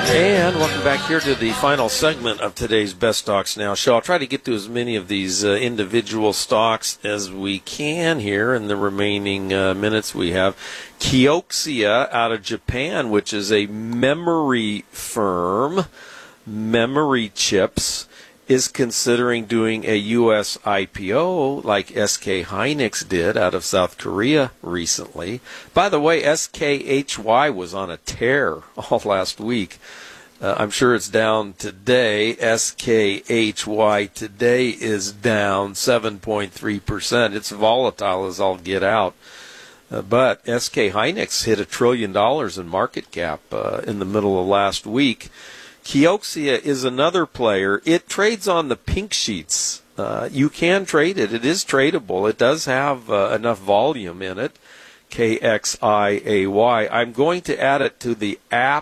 And welcome back here to the final segment of today's Best Stocks Now show. I'll try to get to as many of these individual stocks as we can here in the remaining minutes we have. Kioxia out of Japan, which is a memory firm, memory chips, is considering doing a U.S. IPO like SK Hynix did out of South Korea recently. By the way, SKHY was on a tear all last week. I'm sure it's down today. SKHY today is down 7.3%. It's volatile as all get out. But SK Hynix hit $1 trillion in market cap in the middle of last week. Kioxia is another player. It trades on the pink sheets. You can trade it. It is tradable. It does have enough volume in it. KXIAY. I'm going to add it to the app